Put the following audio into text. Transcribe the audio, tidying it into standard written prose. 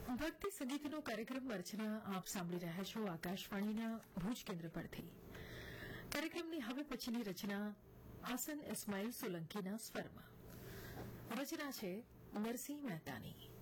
ભક્તિ સંગીતનો કાર્યક્રમ અર્ચના આપ સાંભળી રહ્યા છો આકાશવાણીના ભુજ કેન્દ્ર પરથી. કાર્યક્રમની હવે પછીની રચના આસન ઇસ્માઇલ સોલંકીના સ્વરમાં. રચના છે નરસિંહ મહેતાની.